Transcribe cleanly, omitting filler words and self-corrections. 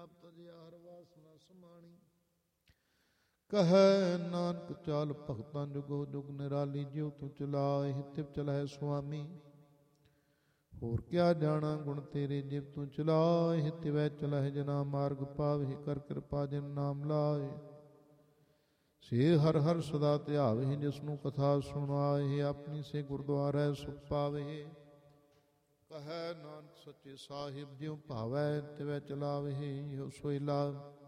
ਪ੍ਰਾਪਤ ਜਿਆ ਹਰ ਵਾਸਨਾ ਸਮਾਣੀ। ਕਹੈ ਨਾਨਕ ਚਾਲ ਭਗਤਾਂ ਜੁਗੋ ਜੁਗ ਨਿਰਾਲੀ, ਜਿਉ ਤੂੰ ਚਲਾਏ ਤਿਵ ਚਲਹਿ ਸੁਆਮੀ। ਹੋਰ ਕਿਆ ਜਾਣਾ ਗੁਣ ਤੇਰੇ, ਜਿਵ ਤੂੰ ਚਲਾਏ ਤਿਵੈ ਚਲਹਿ ਜਨਾ ਮਾਰਗ ਪਾਵੇ। ਕਰ ਕਿਰਪਾ ਜਿਨ ਨਾਮ ਲਾਏ, ਸੇ ਹਰ ਹਰ ਸਦਾ ਧਿਆਵੇ। ਜਿਸਨੂੰ ਕਥਾ ਸੁਣਾਏ, ਆਪਣੀ ਸੇ ਗੁਰਦੁਆਰੈ ਸੁਖ ਪਾਵੇ। ਕਹੈ ਨਾਨਕ ਸੱਚੇ ਸਾਹਿਬ, ਜਿਉ ਭਾਵੈ ਤਿਵੈ ਚਲਾਵੇ। ਇਹੋ ਸੋਇਲਾ